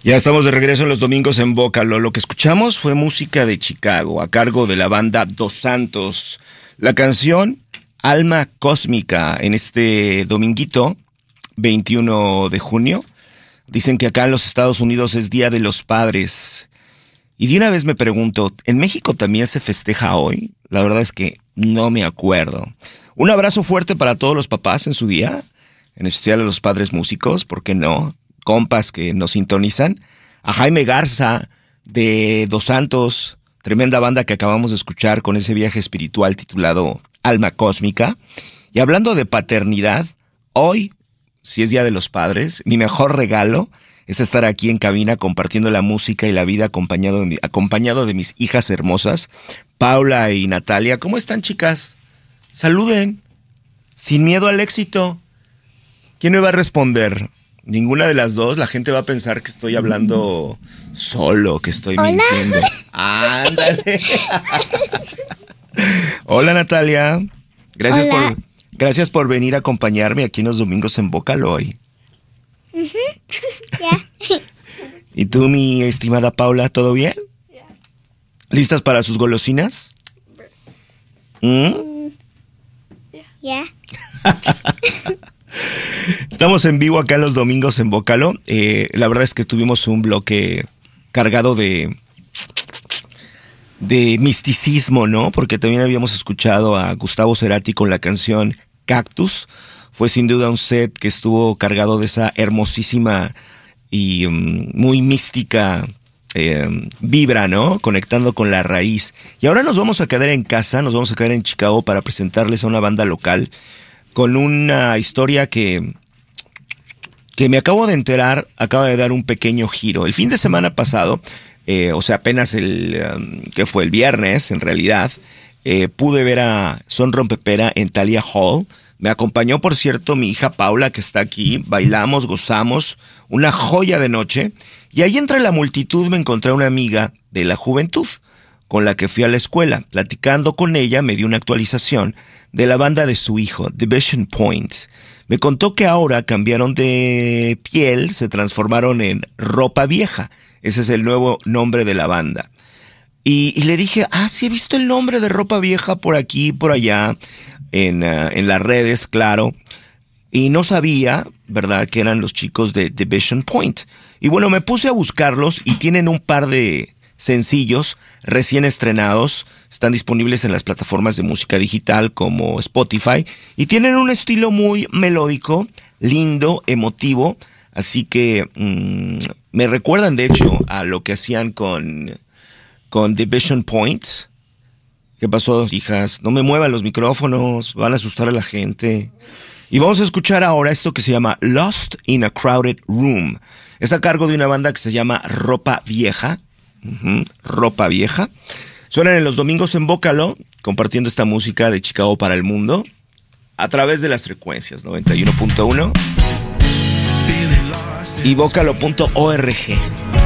Ya estamos de regreso en los domingos en Bócalo. Lo que escuchamos fue música de Chicago, a cargo de la banda Dos Santos. La canción Alma Cósmica, en este dominguito, 21 de junio. Dicen que acá en los Estados Unidos es Día de los Padres. Y de una vez me pregunto, ¿en México también se festeja hoy? La verdad es que no me acuerdo. Un abrazo fuerte para todos los papás en su día, en especial a los padres músicos, ¿por qué no? Compas que nos sintonizan, a Jaime Garza de Dos Santos, tremenda banda que acabamos de escuchar con ese viaje espiritual titulado Alma Cósmica. Y hablando de paternidad, hoy, si es Día de los Padres, mi mejor regalo es estar aquí en cabina compartiendo la música y la vida acompañado de mis hijas hermosas, Paula y Natalia. ¿Cómo están, chicas? Saluden, sin miedo al éxito. ¿Quién me va a responder? Ninguna de las dos. La gente va a pensar que estoy hablando solo, que estoy mintiendo. ¡Ándale! Hola, Natalia. Gracias por venir a acompañarme aquí en los domingos en Bócalo hoy. Yeah. ¿Y tú, mi estimada Paula, todo bien? Yeah. ¿Listas para sus golosinas? Yeah. Estamos en vivo acá los domingos en Bócalo. La verdad es que tuvimos un bloque cargado de misticismo, ¿no? Porque también habíamos escuchado a Gustavo Cerati con la canción Cactus. Fue sin duda un set que estuvo cargado de esa hermosísima y muy mística vibra, ¿no? Conectando con la raíz. Y ahora nos vamos a quedar en casa, nos vamos a quedar en Chicago para presentarles a una banda local con una historia que me acabo de enterar, acaba de dar un pequeño giro. El fin de semana pasado, apenas que fue el viernes, en realidad, pude ver a Son Rompepera en Thalia Hall. Me acompañó, por cierto, mi hija Paula, que está aquí. Bailamos, gozamos, una joya de noche. Y ahí entre la multitud me encontré a una amiga de la juventud, con la que fui a la escuela. Platicando con ella, me dio una actualización de la banda de su hijo, Division Point. Me contó que ahora cambiaron de piel, se transformaron en Ropa Vieja. Ese es el nuevo nombre de la banda. Y le dije, sí he visto el nombre de Ropa Vieja por aquí, por allá, en las redes, claro. Y no sabía, ¿verdad?, que eran los chicos de Division Point. Y bueno, me puse a buscarlos y tienen un par de sencillos recién estrenados. Están disponibles en las plataformas de música digital como Spotify. Y tienen un estilo muy melódico, lindo, emotivo. Así que me recuerdan, de hecho, a lo que hacían con Division Point. ¿Qué pasó, hijas? No me muevan los micrófonos, van a asustar a la gente. Y vamos a escuchar ahora esto que se llama Lost in a Crowded Room. Es a cargo de una banda que se llama Ropa Vieja. Ropa Vieja. Suenan en los domingos en Bócalo, compartiendo esta música de Chicago para el mundo a través de las frecuencias 91.1 y Bócalo.org.